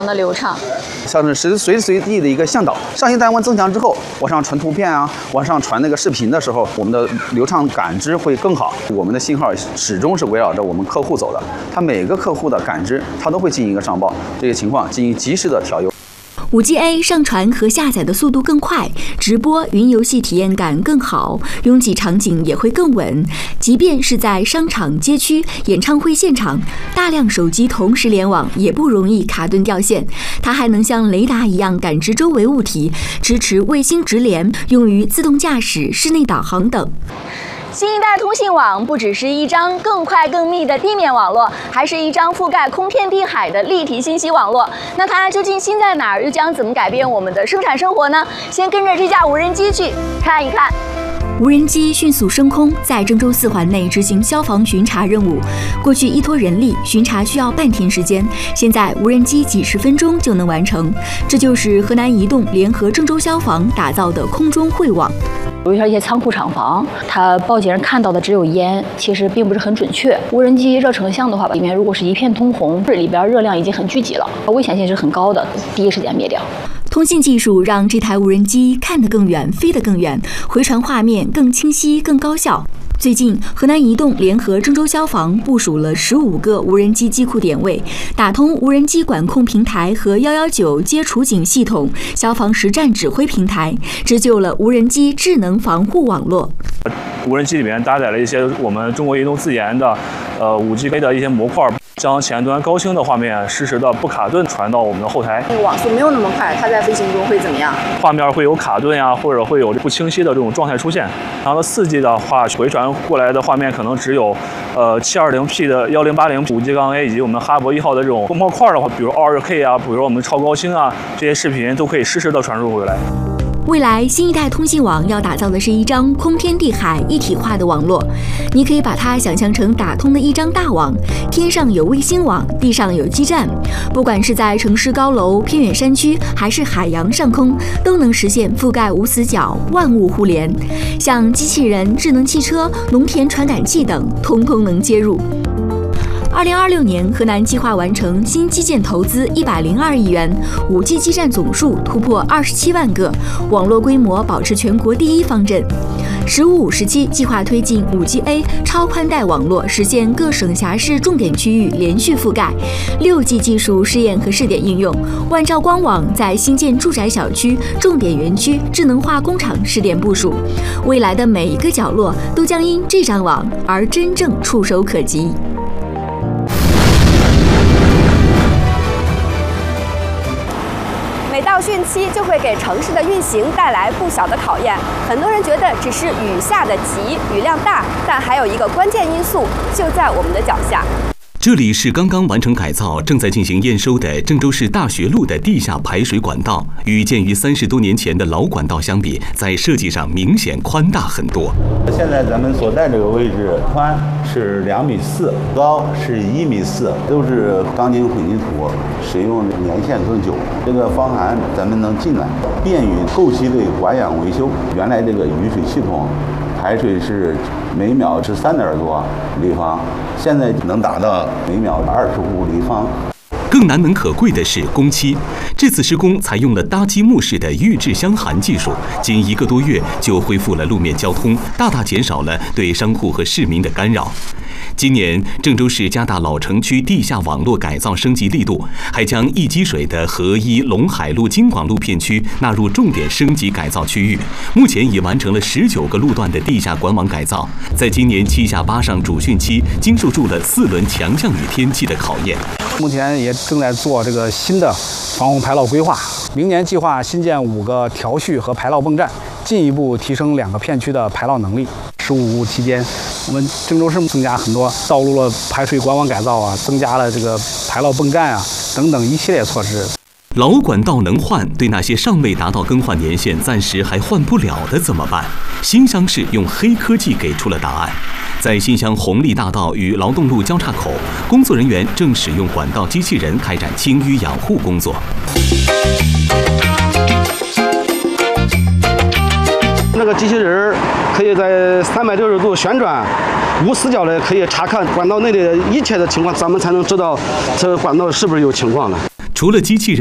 的流畅， 像是随时随地的一个向导。上行单元增强之后，往上传图片啊，往上传那个视频的时候，我们的流畅感知会更好。我们的信号始终是围绕着我们客户走的，它每个客户的感知，它都会进行一个上报，这个情况进行及时的调优。 5G A 上传和下载的速度更快，直播、云游戏体验感更好，拥挤场景也会更稳。即便是在商场、街区、演唱会现场，大量手机同时联网也不容易卡顿掉线。它还能像雷达一样感知周围物体，支持卫星直连，用于自动驾驶、室内导航等。 新一代通信网不只是一张更快更密的地面网络，还是一张覆盖空天地海的立体信息网络。那它究竟新在哪儿，又将怎么改变我们的生产生活呢？先跟着这架无人机去看一看。 无人机迅速升空，在郑州4环内执行消防巡查任务。过去依托人力巡查需要半天时间，现在无人机几10分钟就能完成。这就是河南移动联合郑州消防打造的空中会网。 比如说一些仓库厂房，它报警人看到的只有烟，其实并不是很准确。无人机热成像的话，里面如果是一片通红，里边热量已经很聚集了，危险性是很高的，第一时间灭掉。 通信技术让这台无人机看得更远，飞得更远，回传画面更清晰、更高效。最近，河南移动联合郑州消防部署了15个无人机机库点位，打通无人机管控平台和119接处警系统、消防实战指挥平台，织就了无人机智能防护网络。 无人机里面搭载了一些我们中国移动自研的5G A 的一些模块，将前端高清的画面实时的不卡顿传到我们的后台。 那个网速没有那么快，它在飞行中会怎么样？ 画面会有卡顿呀，或者会有不清晰的这种状态出现。然后4G 的话，回传过来的画面可能只有720P 的1080 5G A 以及我们哈勃1号的这种模块的话，比如 2K 啊，比如我们超高清啊，这些视频都可以实时的传输回来。 未来新一代通信网要打造的是一张空天地海一体化的网络，你可以把它想象成打通的一张大网，天上有卫星网，地上有基站，不管是在城市高楼、偏远山区，还是海洋上空，都能实现覆盖无死角、万物互联。像机器人、智能汽车、农田传感器等，通通能接入。2026年，河南计划完成新基建投资102亿元，5G 基站总数突破27万个，网络规模保持全国第一方阵。15、17计划推进5G A 超宽带网络，实现各省辖市重点区域连续覆盖。6G 技术试验和试点应用，万兆光网在新建住宅小区、重点园区、智能化工厂试点部署。未来的每一个角落都将因这张网而真正触手可及。 每到汛期，就会给城市的运行带来不小的考验。很多人觉得只是雨下的急，雨量大，但还有一个关键因素就在我们的脚下。 这里是刚刚完成改造、正在进行验收的郑州市大学路的地下排水管道，与建于30多年前的老管道相比，在设计上明显宽大很多。 现在咱们所在这个位置，宽是2.4米，高是1.4米，都是钢筋混凝土，使用年限更久。这个防寒咱们能进来，便于后期的保养维修。原来这个雨水系统排水是每秒是3点多立方，现在能达到每秒25立方。 更难能可贵的是工期，这次施工采用了搭积木式的预制箱涵技术，仅1个多月就恢复了路面交通，大大减少了对商户和市民的干扰。今年，郑州市加大老城区地下网络改造升级力度，还将易积水的合一、陇海路、京广路片区纳入重点升级改造区域。目前已完成了19个路段的地下管网改造，在今年7下8上主汛期，经受住了4轮强降雨天气的考验。 目前也正在做这个新的防洪排涝规划，明年计划新建5个调蓄和排涝泵站，进一步提升2个片区的排涝能力。15期间，我们郑州市增加很多道路的排水管网改造啊，增加了这个排涝泵站啊等等一系列措施。 老管道能换，对那些尚未达到更换年限、暂时还换不了的怎么办？新乡市用黑科技给出了答案。在新乡红利大道与劳动路交叉口，工作人员正使用管道机器人开展清淤养护工作。 那个机器人可以在360度旋转，无死角的可以查看管道内的一切的情况，咱们才能知道这个管道是不是有情况的。 除了机器人